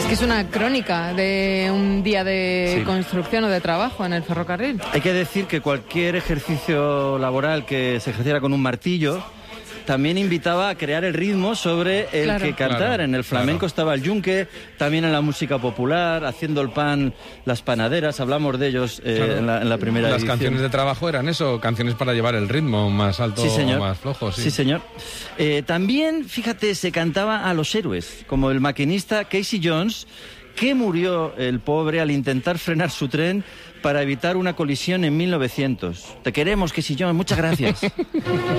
que es una crónica de un día de construcción o de trabajo en el ferrocarril. Hay que decir que cualquier ejercicio laboral que se ejerciera con un martillo también invitaba a crear el ritmo sobre el que cantar. En el flamenco estaba el yunque, también en la música popular, haciendo el pan, las panaderas, hablamos de ellos en la primera edición. Las canciones de trabajo eran eso, canciones para llevar el ritmo más alto o más flojo. Sí, señor. También, fíjate, se cantaba a los héroes, como el maquinista Casey Jones, que murió el pobre al intentar frenar su tren para evitar una colisión en 1900. Te queremos, Casey Jones, muchas gracias.